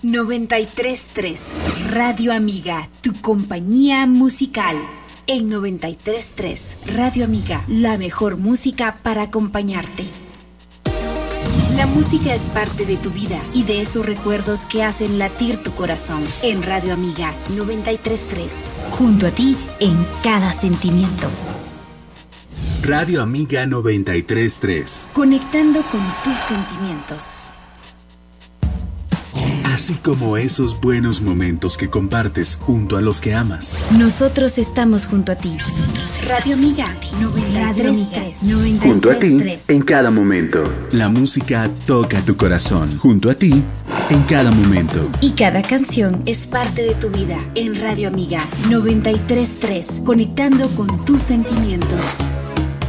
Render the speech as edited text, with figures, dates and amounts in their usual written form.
93.3 Radio Amiga, tu compañía musical. En 93.3 Radio Amiga, la mejor música para acompañarte. La música es parte de tu vida y de esos recuerdos que hacen latir tu corazón. En Radio Amiga 93.3, junto a ti en cada sentimiento. Radio Amiga 93.3, conectando con tus sentimientos. Así como esos buenos momentos que compartes junto a los que amas. Nosotros estamos junto a ti. Radio Amiga 93.3. Junto a ti en cada momento. La música toca tu corazón. Junto a ti en cada momento. Y cada canción es parte de tu vida. En Radio Amiga 93.3, conectando con tus sentimientos.